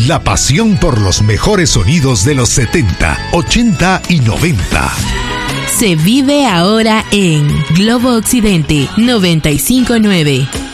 La pasión por los mejores sonidos de los 70, 80 y 90. Se vive ahora en Globo Occidente 95.9.